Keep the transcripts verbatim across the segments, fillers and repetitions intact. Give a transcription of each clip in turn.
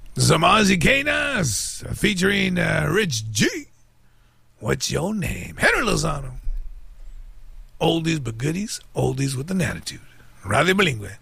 Some Ozzy Canas featuring uh, Rich G. What's your name? Henry Lozano. Oldies but goodies, oldies with an attitude. Radio Bilingüe.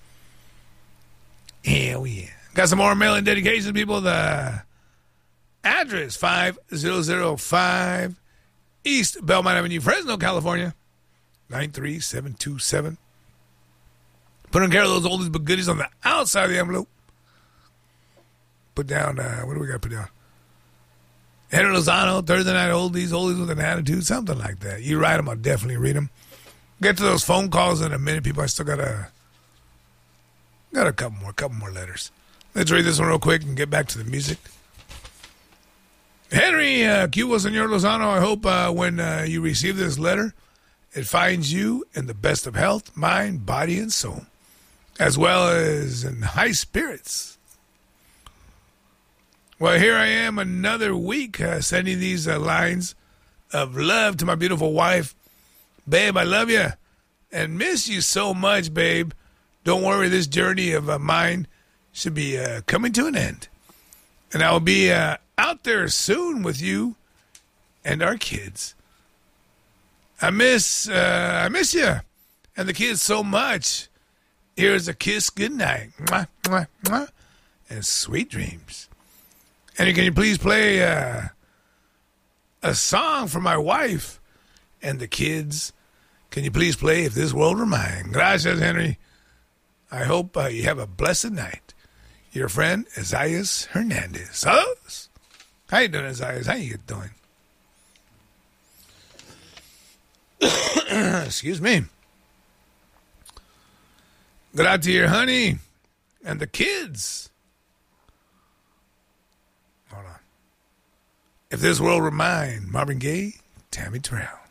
Hell yeah. Got some more mail-in dedications, people. The address, five thousand five East Belmont Avenue, Fresno, California, nine three seven two seven. Put on care of those oldies but goodies on the outside of the envelope. Put down, uh, what do we got to put down? Henry Lozano, Thursday Night Oldies, oldies with an attitude, something like that. You write them, I'll definitely read them. Get to those phone calls in a minute, people. I still got a, got a couple more, couple more letters. Let's read this one real quick and get back to the music. Henry, uh, Cuba, Senor Lozano, I hope uh, when uh, you receive this letter, it finds you in the best of health, mind, body, and soul, as well as in high spirits. Well, here I am another week uh, sending these uh, lines of love to my beautiful wife. Babe, I love you and miss you so much, babe. Don't worry, this journey of uh, mine should be uh, coming to an end. And I will be uh, out there soon with you and our kids. I miss, uh, I miss you and the kids so much. Here's a kiss goodnight. Mwah, mwah, mwah, and sweet dreams. And can you please play uh, a song for my wife and the kids? Can you please play If This World Were Mine? Gracias, Henry. I hope uh, you have a blessed night. Your friend, Isaias Hernandez. Saludos. How you doing, Isaias? How you doing? Excuse me. Good out to your honey and the kids. Hold on. If This World Were Mine, Marvin Gaye, Tammy Terrell.